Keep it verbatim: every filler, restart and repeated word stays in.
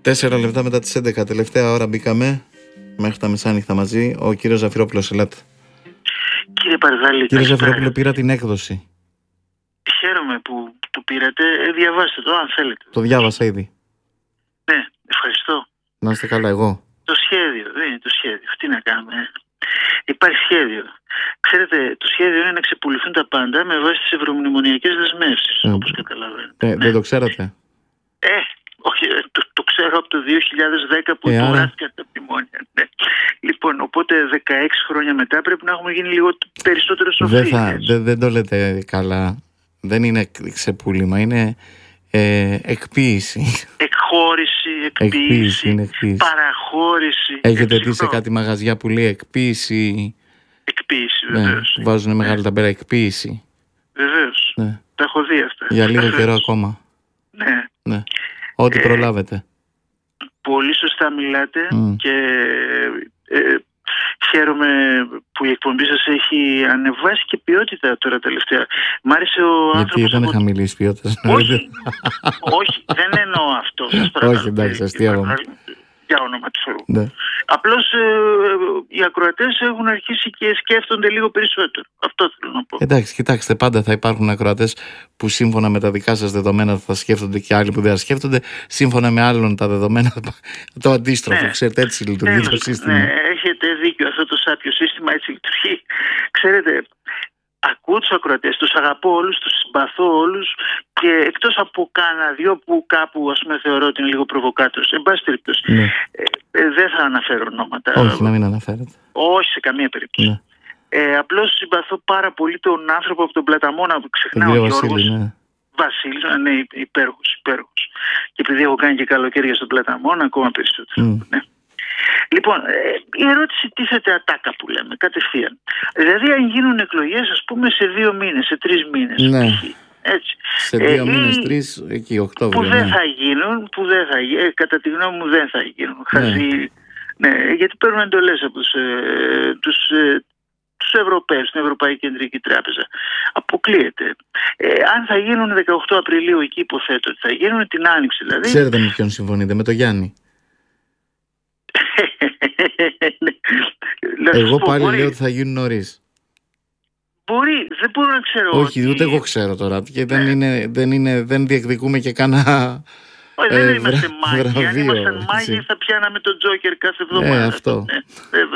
Τέσσερα λεπτά μετά τις έντεκα, τελευταία ώρα μπήκαμε. Μέχρι τα μεσάνυχτα μαζί. Ο κύριος Ζαφυρόπουλος, ελάτε. Κύριε Παρδάλη, Κύριε Ζαφυρόπουλο, πήρα την έκδοση. Χαίρομαι που το πήρατε. Ε, διαβάστε το, αν θέλετε. Το διάβασα ήδη. Ναι, ευχαριστώ. Να είστε καλά, εγώ. Το σχέδιο, δεν είναι το σχέδιο. Τι να κάνουμε. Ε. Υπάρχει σχέδιο. Ξέρετε, το σχέδιο είναι να ξεπουληθούν τα πάντα με βάση τις ευρωμνημονιακές δεσμεύσεις, Ε, όπως καταλαβαίνετε. Ε, ναι. Δεν το ξέρατε. Ε, όχι, το, το ξέρω από το δύο χιλιάδες δέκα που Ε, άρα... υπογράφηκαν τα μνημόνια. Ναι. Λοιπόν, οπότε δεκαέξι χρόνια μετά πρέπει να έχουμε γίνει λίγο περισσότερο σοφοί. Δεν, θα, δεν, δεν το λέτε καλά. Δεν είναι ξεπούλημα, είναι ε, εκποίηση. Εκχώρηση, εκποίηση, εκποίηση, είναι εκποίηση. Παραχώρηση. Έχετε δει σε κάτι μαγαζιά που λέει εκποίηση. Εκποίηση, βεβαίως. Ναι, βάζουν μεγάλη ναι. ταμπέλα εκποίηση. Βεβαίως. Ναι. Τα έχω δει αυτά. Για λίγο καιρό ακόμα. Ναι. ναι. Ό,τι ε, προλάβετε. Πολύ σωστά μιλάτε mm. και ε, χαίρομαι που η εκπομπή σας έχει ανεβάσει και ποιότητα τώρα τελευταία. Μ' άρεσε ο Γιατί άνθρωπος... Γιατί ήταν από... χαμηλής ποιότητας. Όχι, όχι, δεν εννοώ αυτό. Σας παρακαλώ. Όχι, εντάξει, αστείευομαι. Για όνομα του Θεού. Ναι. Απλώς ε, οι ακροατές έχουν αρχίσει και σκέφτονται λίγο περισσότερο. Αυτό θέλω να πω. Εντάξει, κοιτάξτε, πάντα θα υπάρχουν ακροατές που σύμφωνα με τα δικά σας δεδομένα θα σκέφτονται και άλλοι που δεν θα σκέφτονται. Σύμφωνα με άλλων τα δεδομένα, το αντίστροφο. Ναι. Ξέρετε, έτσι λειτουργεί ναι, το σύστημα. Ναι, έχετε δίκιο. Αυτό το σάπιο σύστημα έτσι λειτουργεί. Ξέρετε, ακούω τους ακροατές, τους αγαπώ όλους, τους συμπαθώ όλους και εκτός από κάνα δυο που κάπου ας πούμε θεωρώ ότι είναι λίγο προβοκάτορες, εν πάση περιπτώσει, ναι. ε, ε, δεν θα αναφέρω ονόματα. Όχι, να μην αναφέρετε. Όχι σε καμία περίπτωση. Ναι. Ε, απλώς συμπαθώ πάρα πολύ τον άνθρωπο από τον Πλαταμόνα που ξεχνάω, ο Γιώργος Βασίλη, ναι. Βασίλης, ναι, υπέροχος, υπέροχος. Και επειδή έχω κάνει και καλοκαίρια στον Πλαταμόνα, ακόμα περισσότερο. Mm. Ναι. Λοιπόν, η ερώτηση τίθεται ατάκα που λέμε, κατευθείαν. Δηλαδή, αν γίνουν εκλογές, ας πούμε, σε δύο μήνες, σε τρεις μήνες. Ναι. Έτσι. Σε δύο ε, μήνες, τρεις, εκεί, Οκτώβριο. Που δεν ναι. θα γίνουν, που δεν θα γίνουν, κατά τη γνώμη μου δεν θα γίνουν. Ναι. Χαζί, ναι, γιατί παίρνουν εντολές από τους, ε, τους, ε, τους Ευρωπαίους, την Ευρωπαϊκή Κεντρική Τράπεζα. Αποκλείεται. Ε, αν θα γίνουν δεκαοκτώ Απριλίου, εκεί υποθέτω ότι θα γίνουν την Άνοιξη. Δηλαδή. Ξέρετε με ποιον συμφωνείτε, με τον Γιάννη. Εγώ πάλι μπορεί. Λέω ότι θα γίνουν νωρίς. Μπορεί, δεν μπορώ να ξέρω. Όχι, ότι... ούτε εγώ ξέρω τώρα. Και δεν, ναι. είναι, δεν, είναι, δεν διεκδικούμε και κανένα. Όχι, δεν ε, είμαστε μάγοι. Αν ήμασταν μάγοι, θα πιάναμε τον Τζόκερ κάθε εβδομάδα. Ε, αυτό. Ναι, βέβαια.